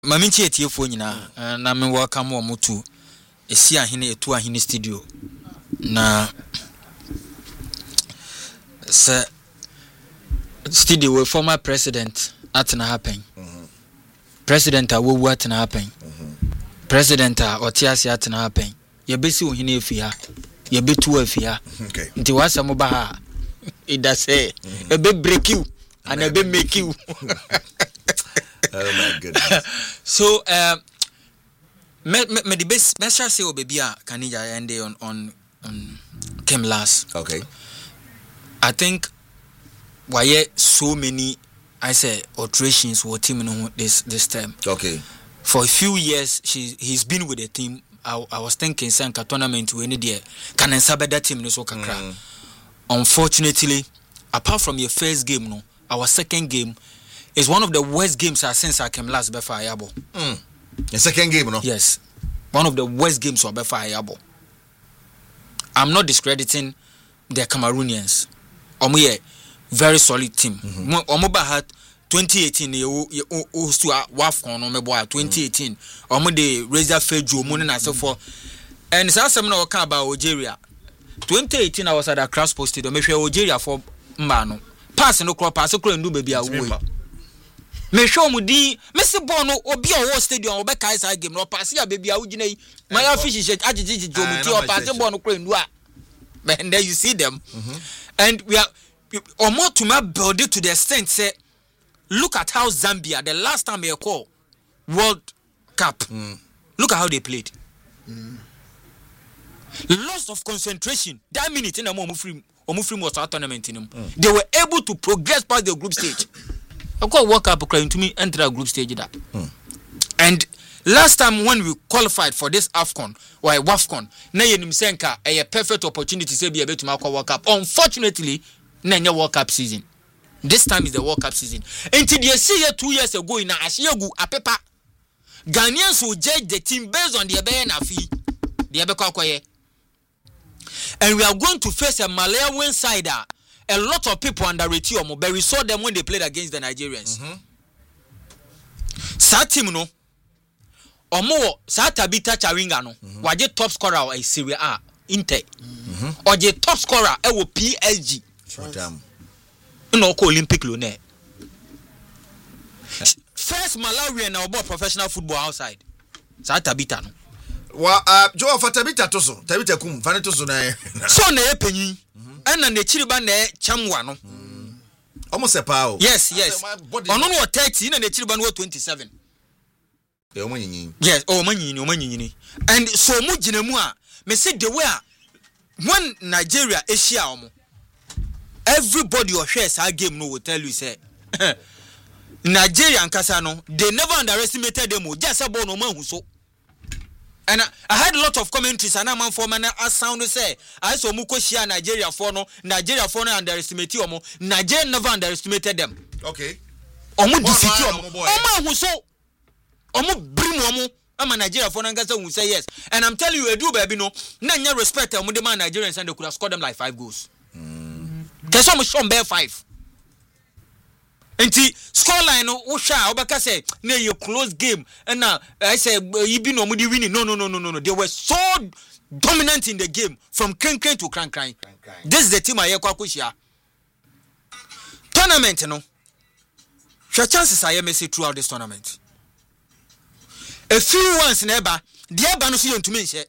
Maminchi etiefo nyina na me welcome wo mutu esi ahene etu ahene studio na se studio we former president atna happen president awowu atna happen president otiasi atna happen ye besi ohene efia ye betu afia nti wasam ba ha ida say e be break you and e be make you. Oh my goodness. So me the best shall say o baby a kanija ende on came last. Okay. I think why so many I say alterations were team this term. Okay. For a few years he's been with the team. I was thinking Sanka tournament we need there can ensabe that team no so kakra. Unfortunately, apart from your first game no, our second game is one of the worst games since I came last before Ayabo. The second game, no? Yes. One of the worst games for before Ayabo. I'm not discrediting the Cameroonians. Omo very solid team. Omo had 2018 you to WAFCON no me boy 2018. Omo the Razor Fejo money na so for. And it's also no talk about Algeria. 2018 I was at a crash posted me hwe Algeria for mbano. Pass no crop pass ko ndu baby away. Me show mu di me se ball no obi o stadium o be kai sa game no pass ya baby awugina yi my fish agigi jomu ti o pass ball no kro ndu a and then you see them and we are or more to my build it to the extent say look at how Zambia the last time they call World Cup look at how they played loss of concentration that minute in a free was our tournament in them they were able to progress past the group stage. I got World Cup crying to me enter a group stage that. And last time when we qualified for this AFCON or WAFCON, na yenim senka a perfect opportunity to be able to make a World Cup. Unfortunately, na World Cup season. This time is the World Cup season. Until you see 2 years ago in Ashiegu Apepa, Ghanaians will judge the team based on the Ebena fee. The Ebekwakoye. And we are going to face a Malawian sider. A lot of people underrate Omo, but we saw them when they played against the Nigerians. Sa team no, Omo sa Tabita Chawinga no, waje top scorer of Serie A, Inter. Or the top scorer ewo PSG. No ko Olympic Lone. First Malawian na obo professional football outside. Sa Tabita no. Joe for Tabita toso, Tabita kum, fane toso na. So na epenyi. And na chiriba na chamwa no. Almost a power. Yes. Ono no 30 na chiriba no 27. Yes, manyi. And so mu gina mu a me say the way when Nigeria Asia omo everybody who shares our game no will tell you say Nigeria and Kasano they never underestimated them just about no man who so. And I had a lot of commentaries and I'm for man as sound say I saw muko share Nigeria for no underestimate you Nigeria never underestimated them. Okay. Omo defeat omo who so omo bring omo ama Nigeria for ngasa who say yes. And I'm telling you Edu baby no na nya respect omo the man Nigerians and they could have scored them like 5 goals. There's some show bear 5. Enti scoreline no wo hwa obeka say na you close game and now I say you be no mudi winning no they were so dominant in the game from crank to crank. This is the team I kwakushia tournament no hwa chances I may say throughout this tournament a few ones never the eba no so yontumi nhye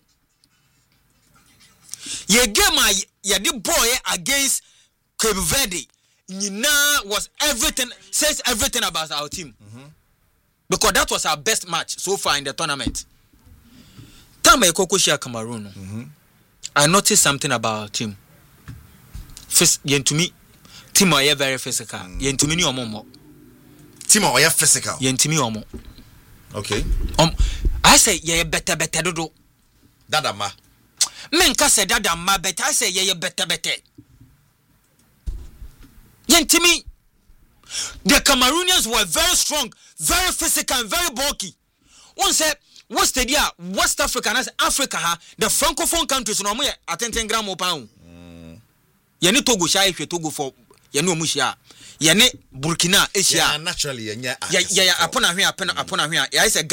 ye game ya the boy against Cape Verde Nina was says everything about our team. Because that was our best match so far in the tournament. Time Kokoshia Cameroon. I noticed something about our team. First, to me, team are very physical. To me, no team are physical. To me, omo. Okay. I say ye better do. Dada ma. Men ka say dada ma, but I say ye better. Yentimi, the Cameroonians were very strong, very physical, and very bulky. One said, what's the idea? West Africa and Africa, the Francophone countries, no more attending gram pound. You need to go shy if you to go for ye no mu hia ye ne Burkina Asia naturally ya apona hwe ya say